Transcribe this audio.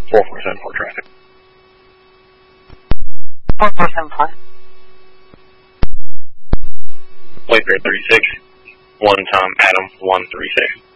4474 traffic. 4474. Wayfair 36, 1 Tom Adam 136.